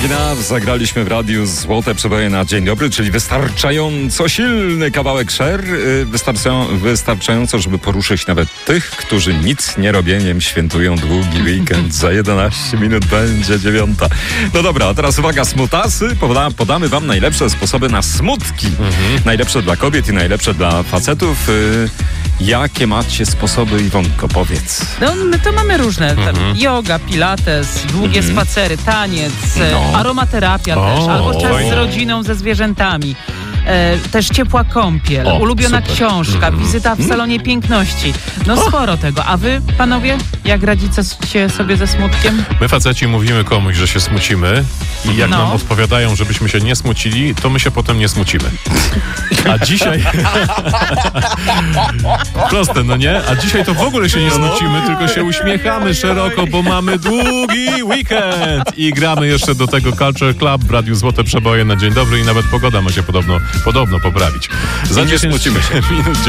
Gina, zagraliśmy w radiu Złote Przeboje na dzień dobry, czyli wystarczająco silny kawałek Cher, wystarczająco, żeby poruszyć nawet tych, którzy nic nie robieniem świętują długi weekend. Za 11 minut będzie 9. No dobra, a teraz uwaga, smutasy. Podamy wam najlepsze sposoby na smutki. Najlepsze dla kobiet i najlepsze dla facetów. Jakie macie sposoby, Iwonko, powiedz? No, my to mamy różne. Yoga, pilates, długie spacery, taniec, aromaterapia też, albo czas z rodziną, ze zwierzętami. Też ciepła kąpiel, ulubiona książka, wizyta w salonie piękności. No sporo tego. A wy, panowie, jak radzicie sobie ze smutkiem? My faceci mówimy komuś, że się smucimy i jak nam odpowiadają, żebyśmy się nie smucili, to my się potem nie smucimy. A dzisiaj... Proste, no nie? A dzisiaj to w ogóle się nie smucimy, tylko się uśmiechamy szeroko, bo mamy długi weekend i gramy jeszcze do tego Culture Club w Radiu Złote Przeboje na dzień dobry i nawet pogoda ma się podobno poprawić. Za 10 minut